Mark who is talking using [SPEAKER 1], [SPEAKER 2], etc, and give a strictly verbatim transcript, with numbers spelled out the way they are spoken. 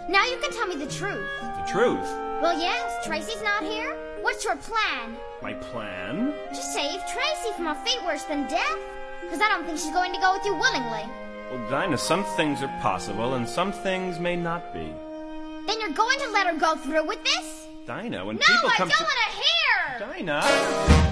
[SPEAKER 1] Now you can tell me the truth.
[SPEAKER 2] The truth?
[SPEAKER 1] Well, yes, Tracy's not here. What's your plan?
[SPEAKER 2] My plan?
[SPEAKER 1] To save Tracy from a fate worse than death? Because I don't think she's going to go with you willingly.
[SPEAKER 2] Well, Dinah, some things are possible and some things may not be.
[SPEAKER 1] Then you're going to let her go through with this?
[SPEAKER 2] Dinah, when
[SPEAKER 1] no,
[SPEAKER 2] people
[SPEAKER 1] I
[SPEAKER 2] come
[SPEAKER 1] don't
[SPEAKER 2] to...
[SPEAKER 1] want to hear!
[SPEAKER 2] Dinah!